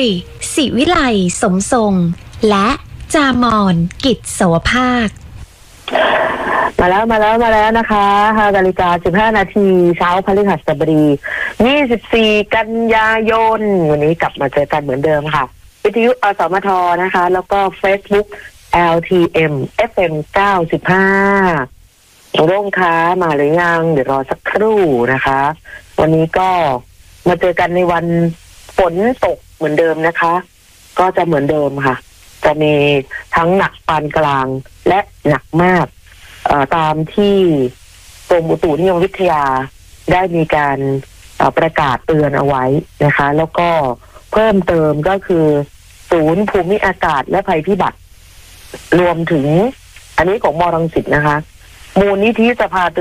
ยศิวิไลสมทรงและจามอนกิจโสภาคมาแล้วนะคะ5 นาฬิกา 15 นาทีเช้าพฤหัสบดี24 กันยายนวันนี้กลับมาเจอกันเหมือนเดิมค่ะวิทยุอสมทนะคะแล้วก็ Facebook LTM FM 95โรงค้ามาหรือยังเดี๋ยวรอสักครู่นะคะวันนี้ก็มาเจอกันในวันฝนตกเหมือนเดิมนะคะก็จะเหมือนเดิมค่ะจะมีทั้งหนักปานกลางและหนักมากตามที่กรมอุตุนิยมวิทยาได้มีการประกาศเตือนเอาไว้นะคะแล้วก็เพิ่มเติมก็คือศูนย์ภูมิอากาศและภัยพิบัติรวมถึงอันนี้ของม.รังสิตนะคะมูลนิธิสภา